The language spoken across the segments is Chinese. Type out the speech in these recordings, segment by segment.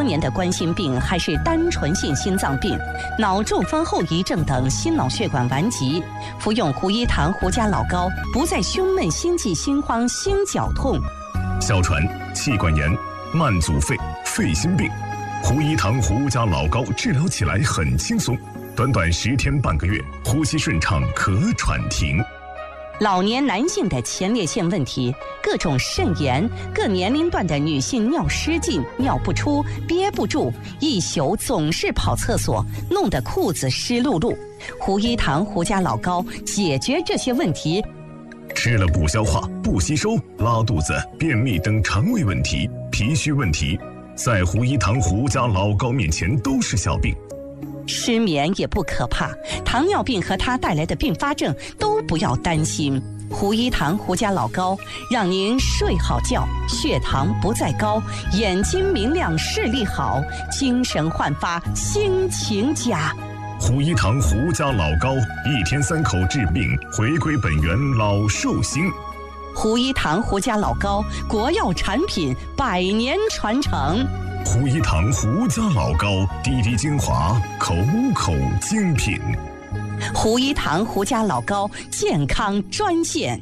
年的冠心病还是单纯性心脏病、脑中风后遗症等心脑血管顽疾，服用胡一堂胡家老膏，不再胸闷、心悸、心慌、心绞痛。 哮喘、气管炎、慢阻肺、肺心病，胡一堂胡家老膏治疗起来很轻松，短短10天半个月，呼吸顺畅，咳喘停。 老年男性的前列腺问题，各种肾炎，各年龄段的女性尿失禁、尿不出、憋不住，一宿总是跑厕所，弄得裤子湿漉漉。胡一堂胡家老膏解决这些问题。 吃了不消化、不吸收、拉肚子、便秘等肠胃问题、脾虚问题，在胡一堂胡家老膏面前都是小病。 失眠也不可怕，糖尿病和它带来的并发症都不要担心。胡一堂胡家老膏让您睡好觉，血糖不再高，眼睛明亮，视力好，精神焕发，心情佳。 胡一堂胡家老膏，1天3口治病，回归本源，老寿星。 胡一堂胡家老膏，国药产品，100年传承。 胡一堂胡家老膏，滴滴精华，口口精品。 胡一堂胡家老膏健康专线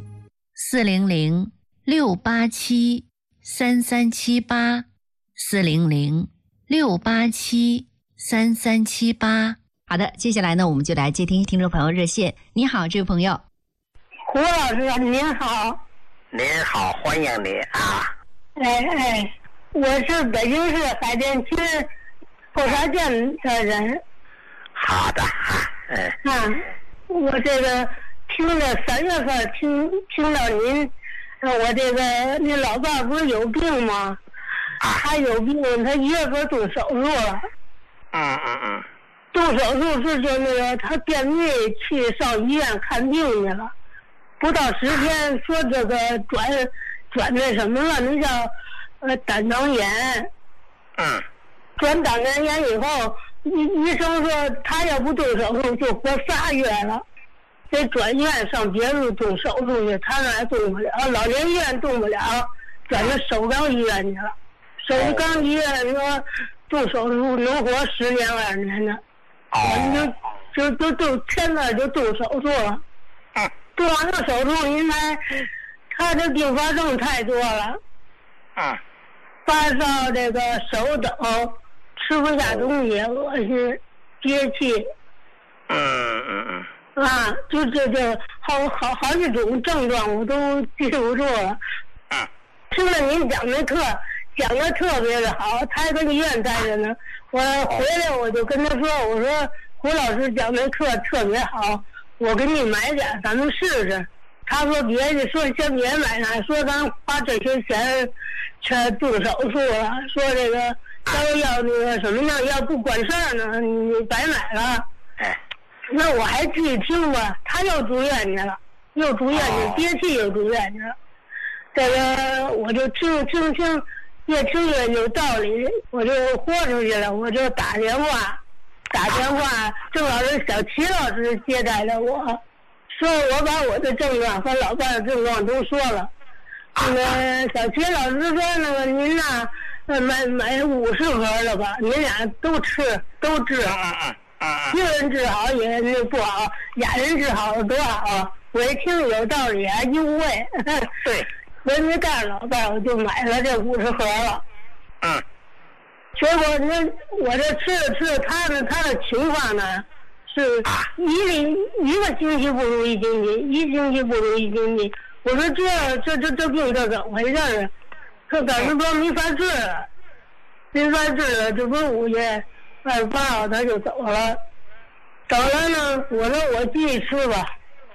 ：400-687-3378，400-687-3378。好的，接下来呢，我们就来接听听众朋友热线。你好，这位朋友。 胡老师，您好。 您好，欢迎您啊。 我是北京市海淀区后沙镇的人。 好的我这个听了3月份听到您，我这个您老伴不是有病吗？他有病，他1月份动手术了。动手术是就那个他便秘去上医院看病去了，不到10天说这个转那什么了，那叫胆囊炎。转胆囊炎以后，医生说他要不动手术就活3月了，得转院上别处动手术去，他那还动不了，老年医院动不了，转到首钢医院去了。首钢医院说动手术能活10年20年的，就现在就动手术了。动完了手术，因为他这并发症太多了。发烧，这个手抖，吃不下东西，恶心，憋气。就好几种症状我都记不住了。听了您讲的课，讲的特别的好，他还跟医院待着呢。我回来我就跟他说，我说胡老师讲的课特别好，我给你买点，咱们试试。他说别的，说先别买了，说咱花这些钱全动手术了，说这个要那个什么呢，要不管事儿呢，你白买了。那我还继续听吧，他又住院去了，憋气又住院去了。这个我就听，越听越有道理，我就豁出去了，我就打电话，正好是小齐老师接待了我，说我把我的症状和老伴的症状都说了。那个小齐老师说，那个您呐，买50盒了吧，您俩都治。一个人治好也那不好，俩人治好多好。我一听有道理啊，一无谓。 对， 我没干老伴，我就买了这50盒了。结果我这吃了，他的情况呢是一个星期不如一星期，一星期不如一星期。我说这病这怎么回事啊？这等于说没法治了，这不是5月28号他就走了。走了呢，我说我继续吃吧。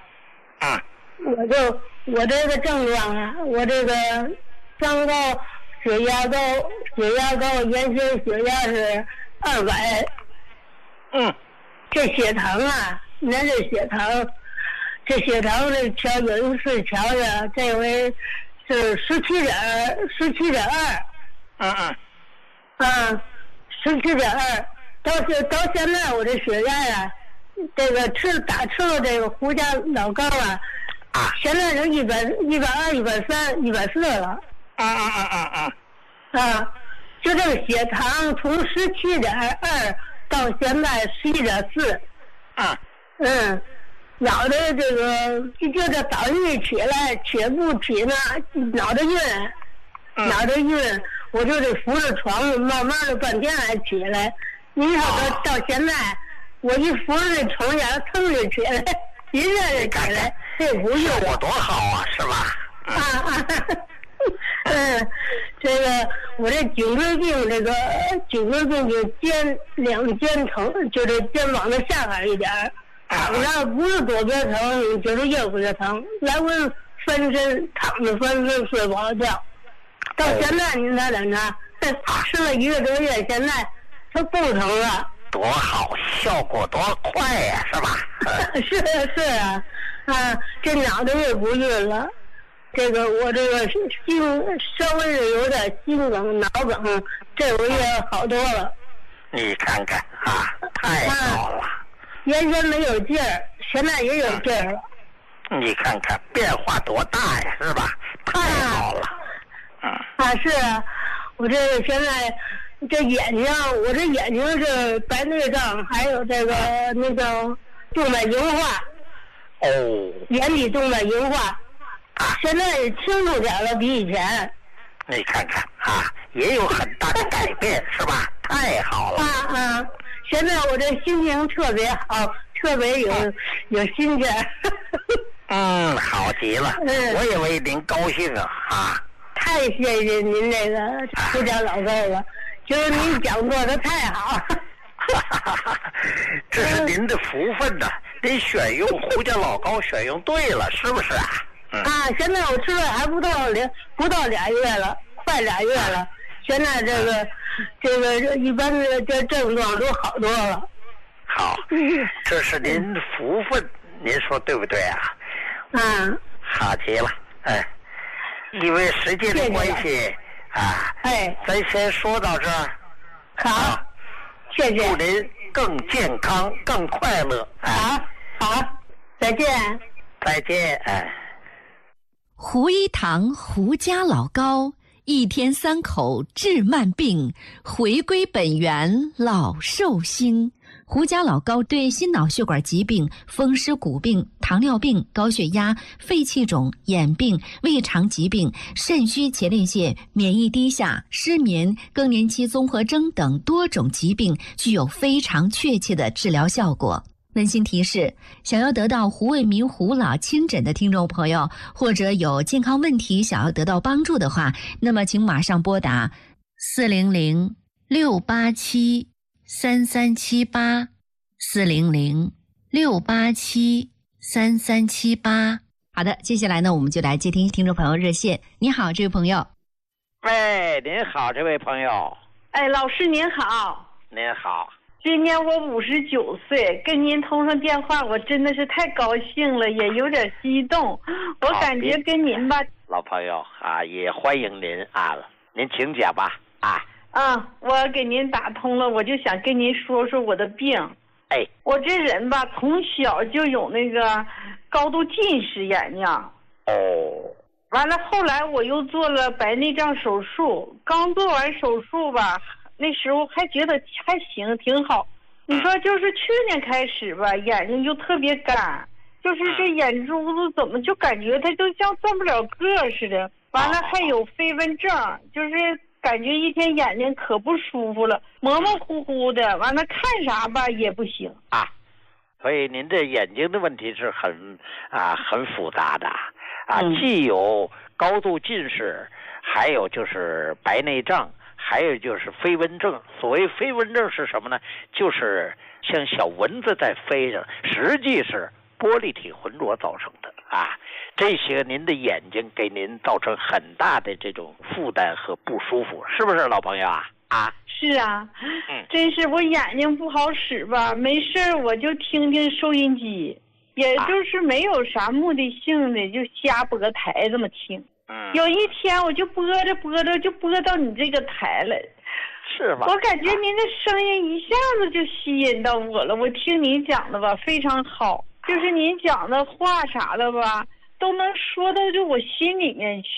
我这个症状啊，我这个三高、血压高，原先血压是200。这血糖啊，您这血糖这调有一次调的，这回是17.2。17.2。到现在我这血压呀，这个吃了这个胡家老膏啊，现在是120、130、140了。 就这个血糖从17.2到现在11.4。脑袋这个就这早上一起来起不起呢，脑袋晕，我就得扶着床，慢慢的半天才起来。你瞅到现在，我一扶着这床沿，腾就起来，一下就起来，这不用我多好啊，是吧？ 这个我这颈椎病就两肩疼，就这肩膀的下边一点，躺着不是左边疼就是右边疼，来回翻身躺着翻身睡不好觉。到现在您猜怎么着？吃了1个多月，现在它不疼了。 多好，效果多快呀，是吧？ 是啊，这脑袋也不晕了。这个我这个心稍微是有点心梗、脑梗，这回也好多了。 你看看啊，太好了！ 原先没有劲儿，现在也有劲儿了。 你看看变化多大呀，是吧？太好了。 是啊，我这个现在这眼睛，我这眼睛是白内障，还有这个那叫动脉硬化。眼底动脉硬化。现在清楚点了，比以前。 你看看也有很大的改变，是吧？太好了。 现在我这心情特别好，特别有心劲儿。 好极了。我也为您高兴啊！ 太谢谢您这个胡家老高了，就是您讲座的太好。 这是您的福分呐！您选用胡家老高选用对了，是不是啊？ 现在我吃了还不到2月了，快2月了。现在这个一般的这症状都好多了。 好，这是您的福分，您说对不对啊？好极了。因为时间的关系咱先说到这儿。 好，谢谢。 祝您更健康、更快乐。 好，再见。 再见。 胡一堂胡家老高，1天3口治慢病，回归本源老寿星。胡家老高对心脑血管疾病、风湿骨病、糖尿病、高血压、肺气肿、眼病、胃肠疾病、肾虚前列腺、免疫低下、失眠、更年期综合征等多种疾病具有非常确切的治疗效果。温馨提示：想要得到胡卫民胡老亲诊的听众朋友，或者有健康问题想要得到帮助的话，那么请马上拨打400-687-3378，400-687-3378。好的，接下来呢，我们就来接听听众朋友热线。你好，这位朋友。 喂，您好，这位朋友。 老师您好。 您好。 今年我59岁，跟您通上电话，我真的是太高兴了，也有点激动。我感觉跟您吧， 老朋友也欢迎您您请讲吧。 我给您打通了，我就想跟您说说我的病。我这人吧，从小就有那个高度近视眼睛。完了，后来我又做了白内障手术，刚做完手术吧。那时候还觉得还行，挺好。你说就是去年开始吧，眼睛就特别干，就是这眼珠子怎么就感觉它就像转不了个似的。完了还有飞蚊症，就是感觉一天眼睛可不舒服了，模模糊糊的。完了看啥吧也不行。 所以您这眼睛的问题是很复杂的既有高度近视，还有就是白内障。还有就是飞蚊症。所谓飞蚊症是什么呢？就是像小蚊子在飞着，实际是玻璃体浑浊造成的这些您的眼睛给您造成很大的这种负担和不舒服，是不是老朋友是真是我眼睛不好使吧，没事我就听听收音机，也就是没有啥目的性的，就瞎拨台这么听。有一天我就拨着就拨到你这个台了， 是吗？ 我感觉您的声音一下子就吸引到我了。我听您讲的吧非常好，就是您讲的话啥的吧都能说到就我心里面去，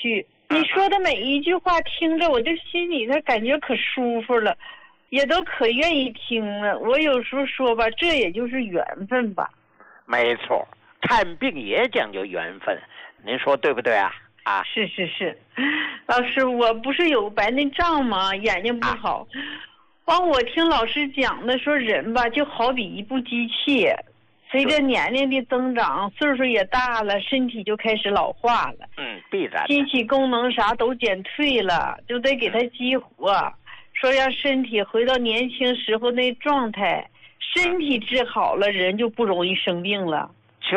你说的每一句话听着，我这心里头感觉可舒服了，也都可愿意听了。我有时候说吧，这也就是缘分吧。 没错，看病也讲究缘分，您说对不对啊？啊， 是，老师，我不是有白内障吗？眼睛不好。完，我听老师讲的说，人吧就好比一部机器，随着年龄的增长，岁数也大了，身体就开始老化了。 必然。 机器功能啥都减退了，就得给它激活，说让身体回到年轻时候那状态。身体治好了，人就不容易生病了。 就是。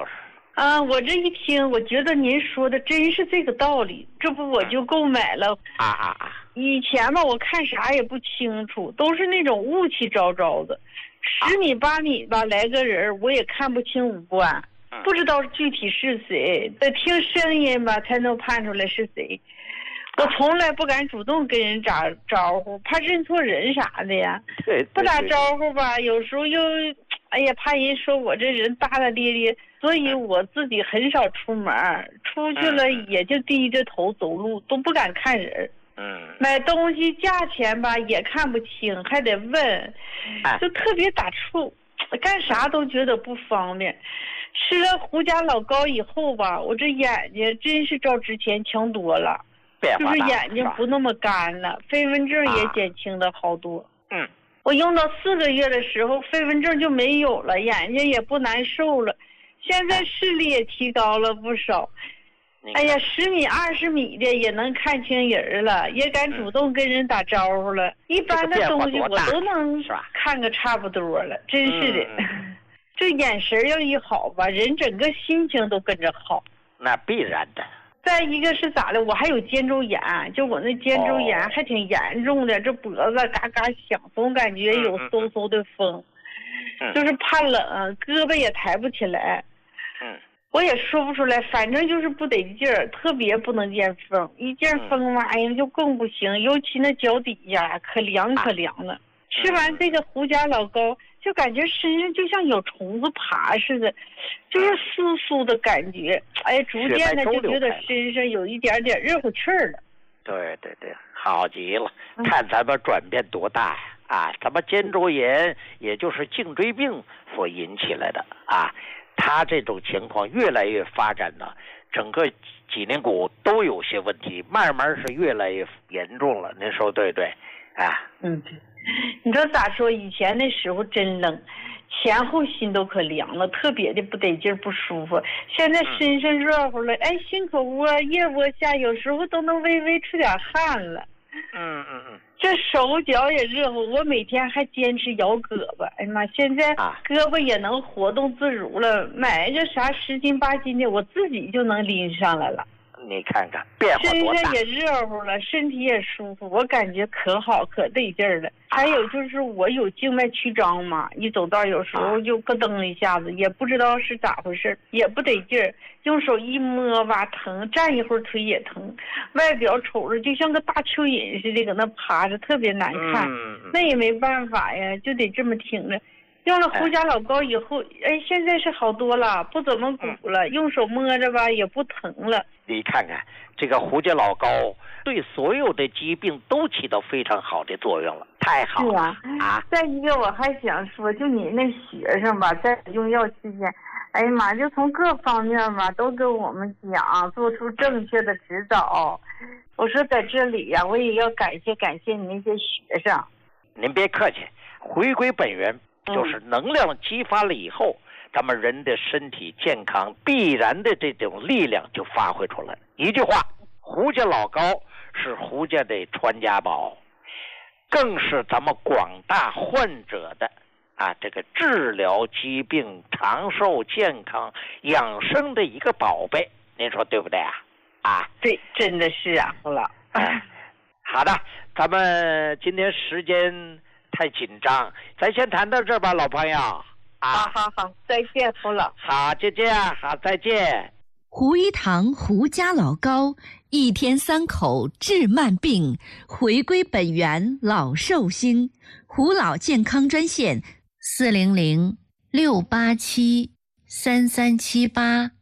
我这一听，我觉得您说的真是这个道理，这不我就购买了。以前吧，我看啥也不清楚，都是那种雾气昭昭的，10米8米吧，来个人我也看不清五官，不知道具体是谁，得听声音吧才能判出来是谁。我从来不敢主动跟人打招呼，怕认错人啥的呀。 对， 不打招呼吧，有时候又，哎呀，怕人说我这人大大咧咧，所以我自己很少出门，出去了也就低着头走路，都不敢看人。买东西价钱吧也看不清，还得问，就特别打怵，干啥都觉得不方便。吃了胡家老膏以后吧，我这眼睛真是照之前强多了。就是眼睛不那么干了，飞蚊症也减轻的好多。我用到4个月的时候，飞蚊症就没有了，眼睛也不难受了，现在视力也提高了不少。哎呀，10米20米的也能看清人了，也敢主动跟人打招呼了。一般的东西我都能看个差不多了，真是的。这眼神要一好吧，人整个心情都跟着好。 那必然的。 再一个是咋的，我还有肩周炎，就我那肩周炎还挺严重的，这脖子嘎嘎响，总感觉有嗖嗖的风，就是怕冷，胳膊也抬不起来。我也说不出来，反正就是不得劲儿，特别不能见风，一见风玩意儿就更不行，尤其那脚底下可凉了。吃完这个胡家老膏，就感觉身上就像有虫子爬似的，就是酥酥的感觉。哎，逐渐的就觉得身上有一点点热乎气儿了。 对，好极了，看咱们转变多大呀！咱们肩周炎也就是颈椎病所引起来的啊，他这种情况越来越发展呢，整个脊梁骨都有些问题，慢慢是越来越严重了。您说对不对？ 你知道咋说？以前那时候真冷，前后心都可凉了，特别的不得劲不舒服。现在身上热乎了，心口窝、腋窝下有时候都能微微出点汗了。这手脚也热乎，我每天还坚持摇胳膊。哎呀妈，现在胳膊也能活动自如了，买一个啥10斤8斤的，我自己就能拎上来了。 你看看变化多大， 身上也热乎了，身体也舒服，我感觉可好可得劲儿了。还有就是我有静脉曲张嘛，一走道有时候就咯噔一下子，也不知道是咋回事，也不得劲儿，用手一摸吧疼，站一会儿腿也疼，外表瞅着就像个大蚯蚓似的搁那趴着，特别难看。那也没办法呀，就得这么挺着。用了胡家老膏以后，现在是好多了，不怎么鼓了，用手摸着吧也不疼了。 你看看这个胡家老膏对所有的疾病都起到非常好的作用了，太好了。 是啊。再一个我还想说，就你那学生吧，在用药期间，哎呀妈，就从各方面吧都跟我们讲，做出正确的指导。我说在这里呀，我也要感谢你那些学生。 您别客气，回归本源。就是能量激发了以后，咱们人的身体健康必然的这种力量就发挥出来。一句话，胡家老膏是胡家的传家宝，更是咱们广大患者的这个治疗疾病、长寿健康、养生的一个宝贝。您说对不对啊？ 对，真的是啊，胡老。 好的，咱们今天时间太紧张，咱先谈到这儿吧，老朋友。 好，再见，胡老。 好，就这样，好，再见。 胡一堂胡家老膏，1天3口治慢病，回归本源老寿星。胡老健康专线：400-687-3378。